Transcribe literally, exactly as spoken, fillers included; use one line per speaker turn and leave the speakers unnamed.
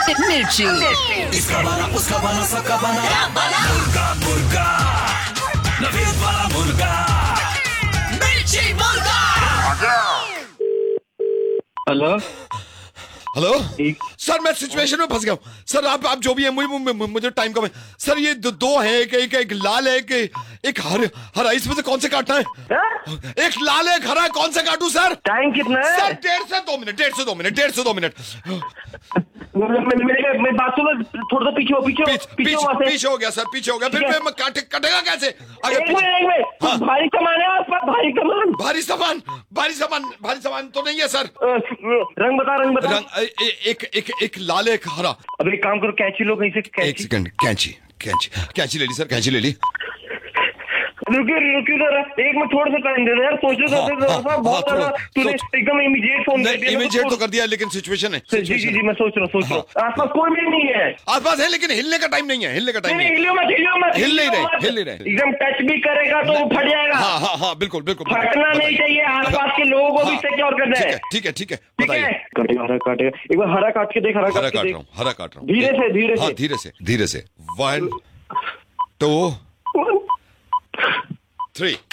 मिर्ची।
इसका बना उसका बना सबका बना मुर्गा मुर्गा नवीद वाला मुर्गा मिर्ची मुर्गा।
हेलो
हेलो सर, मैं सिचुएशन में फंस गया हूँ सर। आप आप जो भी है, मुझे मुझे टाइम कम है सर। ये दो, दो है, एक एक एक लाल है, एक एक हर हरा। इसमें से कौन से काटना है?
है?
एक लाल है, एक हरा है, कौन से काटूं सर?
टाइम कितना है
सर? डेढ़ से दो मिनट, डेढ़ से दो मिनट, डेढ़ से दो मिनट।
मेरे मेरी बात सुनो, थोड़ा सा पीछे हो, पीछे
पीछ,
पीछे
पीछ,
वहाँ से।
पीछे हो गया सर, पीछे हो गया। फिर मैं काटे कटेगा कैसे? अगर
एक मिनट एक मिनट
हाँ।
भारी सामान है आसपास, भारी सामान।
भारी सामान, भारी सामान, भारी सामान तो नहीं है सर।
अ, रंग बता रंग बता।
रंग ए, ए, एक एक एक लाल है, एक हरा।
अब एक काम करो, कैंची लो कहीं से।
एक
कैंची
सेकंड, कैंची कैंची कैंची ले ली सर, कैंची ले ली।
रुकिए रुकिए जरा, एक मिनट थोड़ा सा टाइम दे दो यार। सोचो
हाँ,
सोचो जरा
हाँ,
सा, बहुत
हाँ,
ज्यादा
थोड़ा
तूने
सोच।
एकदम इमीडिएट फोन कर दिया।
इमीडिएट तो कर दिया, लेकिन सिचुएशन है।
जी जी जी मैं सोच रहा हूँ सोच रहा हूँ। आसपास कोई भी नहीं है।
आसपास है, लेकिन हिलने का टाइम नहीं है, हिलने का टाइम
नहीं
नहीं है।
हिलियो मत हिलियो मत
हिल नहीं रहे,
मत।
हिल नहीं रहे।
एकदम टच भी करेगा तो वो फट जाएगा।
हाँ हाँ हाँ, बिल्कुल बिल्कुल।
फटना नहीं चाहिए, आसपास के लोगों को भी
हाँ,
सिक्योर करना
ठीक
है।
है ठीक है ठीक है,
ठीक है,
बताइए।
काटेगा हरा काटेगा। एक बार हरा काट के देख, हरा
हरा
काट के
काट
देख।
रहा हूँ, हरा काट रहा हूँ।
धीरे से धीरे
हाँ,
से
धीरे से धीरे से। One two three.